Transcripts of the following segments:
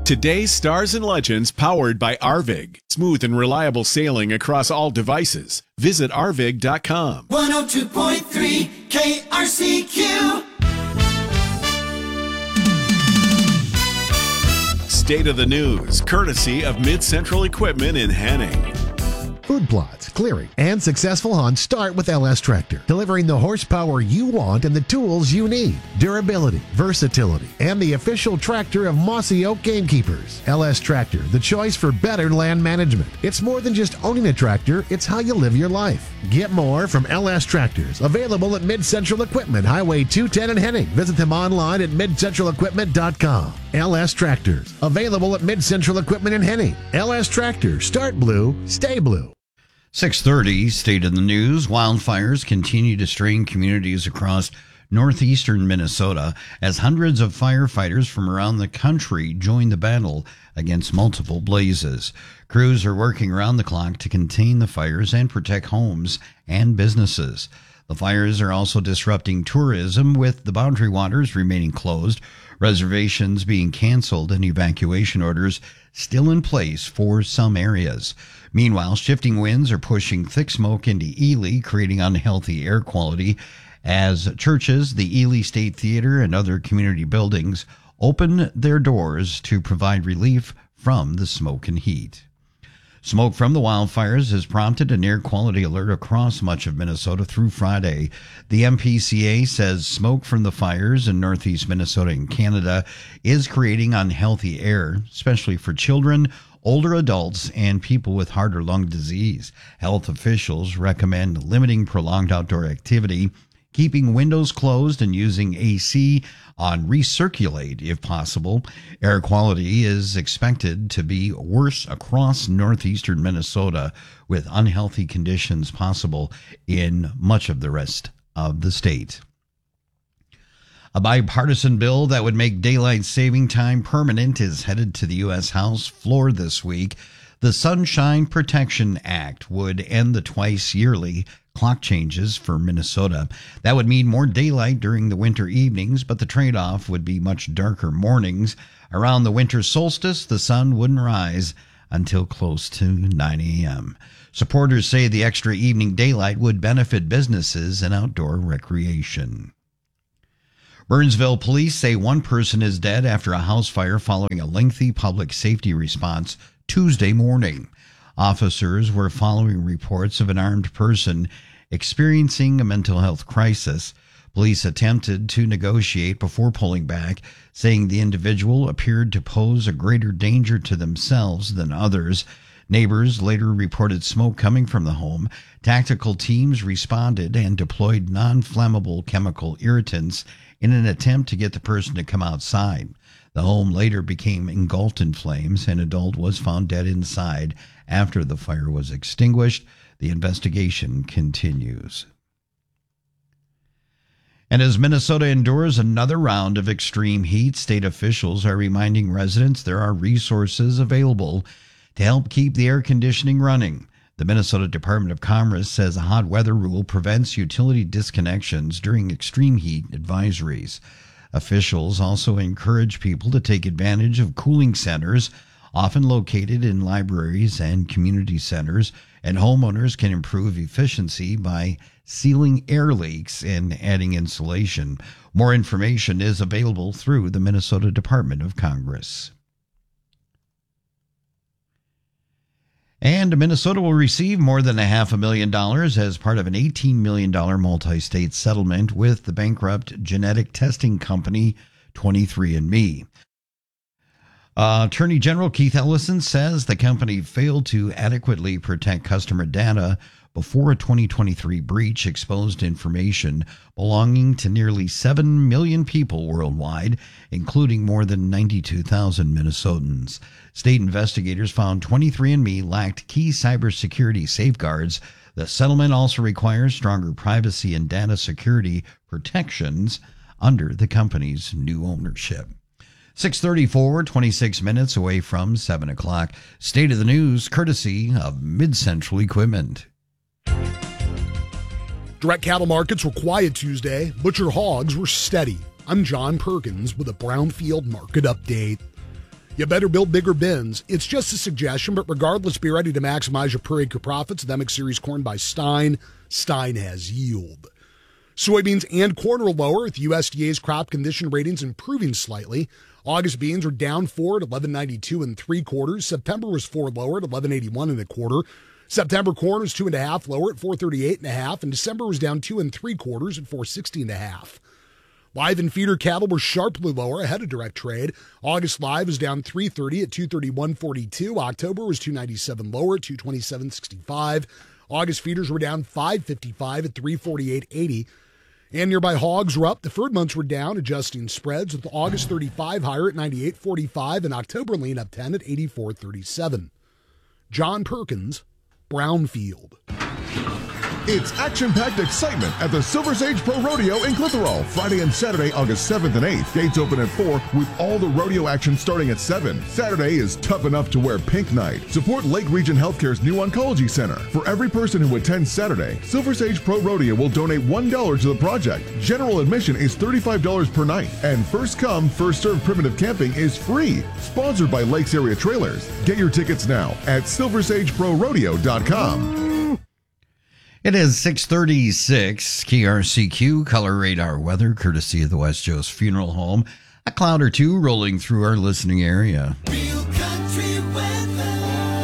Today's Stars and Legends powered by Arvig. Smooth and reliable sailing across all devices. Visit arvig.com. 102.3 KRCQ. State of the News, courtesy of Mid-Central Equipment in Henning. Food plots, clearing, and successful hunts start with LS Tractor, delivering the horsepower you want and the tools you need. Durability, versatility, and the official tractor of Mossy Oak Gamekeepers. LS Tractor, the choice for better land management. It's more than just owning a tractor, it's how you live your life. Get more from LS Tractors, available at Mid-Central Equipment, Highway 210 in Henning. Visit them online at midcentralequipment.com. LS Tractors, available at Mid-Central Equipment in Henning. LS Tractors, start blue, stay blue. 6:30, State of the News. Wildfires continue to strain communities across northeastern Minnesota as hundreds of firefighters from around the country join the battle against multiple blazes. Crews are working around the clock to contain the fires and protect homes and businesses. The fires are also disrupting tourism, with the Boundary Waters remaining closed, reservations being canceled, and evacuation orders still in place for some areas. Meanwhile, shifting winds are pushing thick smoke into Ely, creating unhealthy air quality as churches, the Ely State Theater, and other community buildings open their doors to provide relief from the smoke and heat. Smoke from the wildfires has prompted an air quality alert across much of Minnesota through Friday. The MPCA says smoke from the fires in northeast Minnesota and Canada is creating unhealthy air, especially for children, older adults, and people with heart or lung disease. Health officials recommend limiting prolonged outdoor activity, keeping windows closed, and using AC on recirculate if possible. Air quality is expected to be worse across northeastern Minnesota, with unhealthy conditions possible in much of the rest of the state. A bipartisan bill that would make daylight saving time permanent is headed to the U.S. House floor this week. The Sunshine Protection Act would end the twice-yearly clock changes for Minnesota. That would mean more daylight during the winter evenings, but the trade-off would be much darker mornings. Around the winter solstice, the sun wouldn't rise until close to 9 a.m. Supporters say the extra evening daylight would benefit businesses and outdoor recreation. Burnsville police say one person is dead after a house fire following a lengthy public safety response Tuesday morning. Officers were following reports of an armed person experiencing a mental health crisis. Police attempted to negotiate before pulling back, saying the individual appeared to pose a greater danger to themselves than others. Neighbors later reported smoke coming from the home. Tactical teams responded and deployed non-flammable chemical irritants in an attempt to get the person to come outside. The home later became engulfed in flames. An adult was found dead inside after the fire was extinguished. The investigation continues. And as Minnesota endures another round of extreme heat, state officials are reminding residents there are resources available to help keep the air conditioning running. The Minnesota Department of Commerce says a hot weather rule prevents utility disconnections during extreme heat advisories. Officials also encourage people to take advantage of cooling centers, often located in libraries and community centers, and homeowners can improve efficiency by sealing air leaks and adding insulation. More information is available through the Minnesota Department of Commerce. And Minnesota will receive more than $500,000 as part of an $18 million multi-state settlement with the bankrupt genetic testing company 23andMe. Attorney General Keith Ellison says the company failed to adequately protect customer data before a 2023 breach exposed information belonging to nearly 7 million people worldwide, including more than 92,000 Minnesotans. State investigators found 23andMe lacked key cybersecurity safeguards. The settlement also requires stronger privacy and data security protections under the company's new ownership. 6:34, 26 minutes away from 7 o'clock. State of the News, courtesy of Mid-Central Equipment. Direct cattle markets were quiet Tuesday. Butcher hogs were steady. I'm John Perkins with a Brownfield market update. You better build bigger bins. It's just a suggestion, but regardless, be ready to maximize your per acre profits. The MX Series corn by Stein. Stein has yield. Soybeans and corn are lower, with USDA's crop condition ratings improving slightly. August beans are down 4 at 11.92 3/4. September was 4 lower at 11.81 1/4. September corn was 2.5 lower at 4.38 1/2, and December was down 2 3/4 at 4.60 1/2. Live and feeder cattle were sharply lower ahead of direct trade. August live was down 3.30 at 231.42. October was 297 lower at 227.65. August feeders were down 5.55 at 348.80. And nearby hogs were up. Deferred months were down, adjusting spreads, with August 35 higher at 98.45 and October lean up 10 at 84.37. John Perkins, Brownfield. It's action-packed excitement at the Silver Sage Pro Rodeo in Clitheroe, Friday and Saturday, August 7th and 8th. Gates open at 4 with all the rodeo action starting at 7. Saturday is tough enough to wear pink night. Support Lake Region Healthcare's new oncology center. For every person who attends Saturday, Silver Sage Pro Rodeo will donate $1 to the project. General admission is $35 per night, and first come, first served primitive camping is free. Sponsored by Lakes Area Trailers. Get your tickets now at silversageprorodeo.com. It is 6:36, KRCQ Color Radar weather, courtesy of the West Joe's Funeral Home. A cloud or two rolling through our listening area. Real country weather.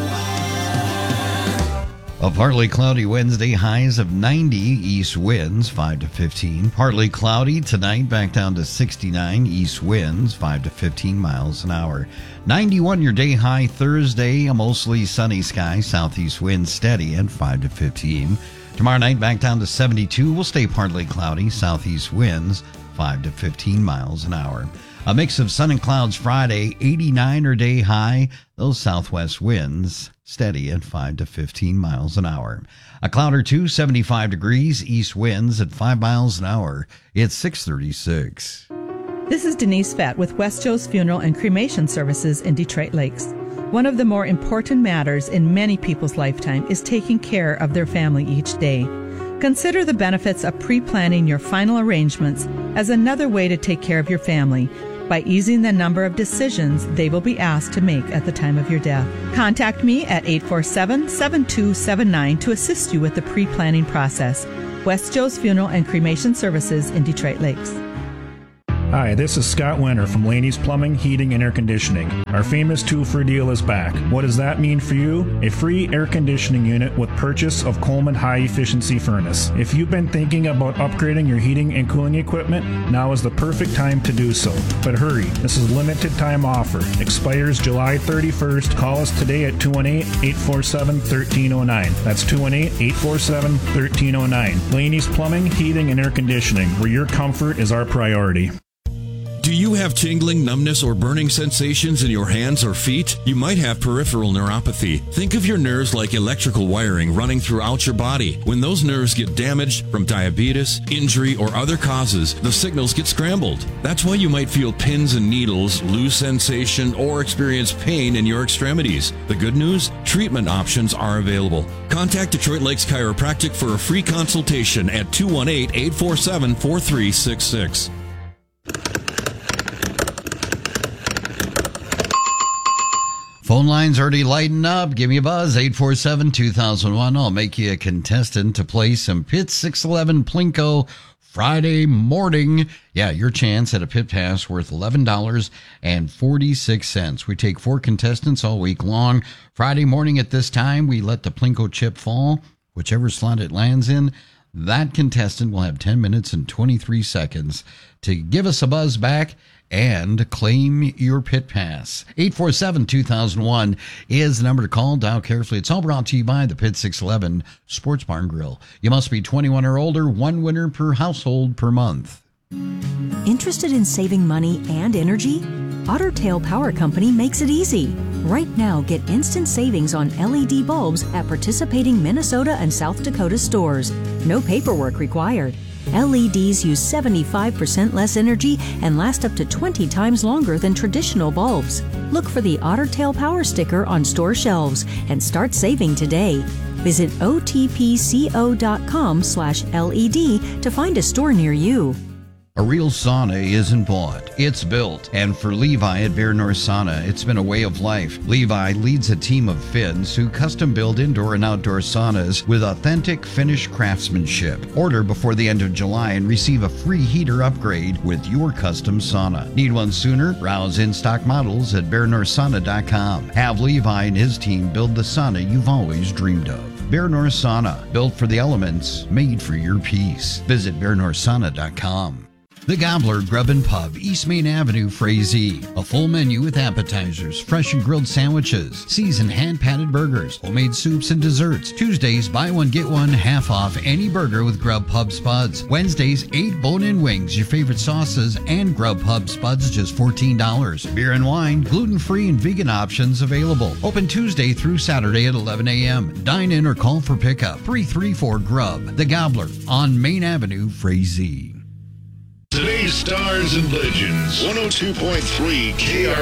A partly cloudy Wednesday, highs of 90, east winds 5 to 15. Partly cloudy tonight, back down to 69, east winds 5 to 15 miles an hour. 91 your day high Thursday, a mostly sunny sky, southeast winds steady at 5 to 15. Tomorrow night, back down to 72. Will stay partly cloudy. Southeast winds 5 to 15 miles an hour. A mix of sun and clouds Friday. 89 or day high. Those southwest winds steady at 5 to 15 miles an hour. A cloud or two, 75 degrees. East winds at 5 miles an hour. It's 6:36. This is Denise Fett with West Joe's Funeral and Cremation Services in Detroit Lakes. One of the more important matters in many people's lifetime is taking care of their family each day. Consider the benefits of pre-planning your final arrangements as another way to take care of your family by easing the number of decisions they will be asked to make at the time of your death. Contact me at 847-7279 to assist you with the pre-planning process. West Joe's Funeral and Cremation Services in Detroit Lakes. Hi, this is Scott Winter from Laney's Plumbing, Heating, and Air Conditioning. Our famous 2-for deal is back. What does that mean for you? A free air conditioning unit with purchase of Coleman High Efficiency Furnace. If you've been thinking about upgrading your heating and cooling equipment, now is the perfect time to do so. But hurry, this is a limited time offer. Expires July 31st. Call us today at 218-847-1309. That's 218-847-1309. Laney's Plumbing, Heating, and Air Conditioning, where your comfort is our priority. Do you have tingling, numbness, or burning sensations in your hands or feet? You might have peripheral neuropathy. Think of your nerves like electrical wiring running throughout your body. When those nerves get damaged from diabetes, injury, or other causes, the signals get scrambled. That's why you might feel pins and needles, lose sensation, or experience pain in your extremities. The good news? Treatment options are available. Contact Detroit Lakes Chiropractic for a free consultation at 218-847-4366. Phone lines already lighting up. Give me a buzz, 847-2001. I'll make you a contestant to play some Pit 611 Plinko Friday morning. Yeah, your chance at a pit pass worth $11.46. We take 4 contestants all week long. Friday morning at this time, we let the Plinko chip fall. Whichever slot it lands in, that contestant will have 10 minutes and 23 seconds to give us a buzz back and claim your pit pass. 847-2001 is the number to call. Dial carefully. It's all brought to you by the Pit 611 Sports Barn Grill. You must be 21 or older, 1 winner per household per month. Interested in saving money and energy? Otter Tail Power Company makes it easy. Right now, get instant savings on LED bulbs at participating Minnesota and South Dakota stores. No paperwork required. LEDs use 75% less energy and last up to 20 times longer than traditional bulbs. Look for the Otter Tail Power sticker on store shelves and start saving today. Visit otpco.com/LED to find a store near you. A real sauna isn't bought, it's built. And for Levi at Bear North Sauna, it's been a way of life. Levi leads a team of Finns who custom build indoor and outdoor saunas with authentic Finnish craftsmanship. Order before the end of July and receive a free heater upgrade with your custom sauna. Need one sooner? Browse in-stock models at bearnorthsauna.com. Have Levi and his team build the sauna you've always dreamed of. Bear North Sauna, built for the elements, made for your peace. Visit bearnorthsauna.com. The Gobbler Grub and Pub, East Main Avenue, Frazee. A full menu with appetizers, fresh and grilled sandwiches, seasoned hand-patted burgers, homemade soups and desserts. Tuesdays, buy one, get one, half off any burger with Grub Pub Spuds. Wednesdays, 8 bone-in wings, your favorite sauces, and Grub Pub Spuds, just $14. Beer and wine, gluten-free and vegan options available. Open Tuesday through Saturday at 11 a.m. Dine in or call for pickup. 334-GRUB. The Gobbler on Main Avenue, Frazee. Today's Stars and Legends, 102.3 KR.